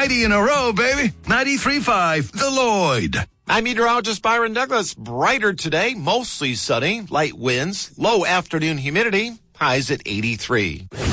90 in a row, baby. 93.5, The Lloyd. I'm meteorologist Byron Douglas. Brighter today, mostly sunny, light winds, low afternoon humidity, highs at 83.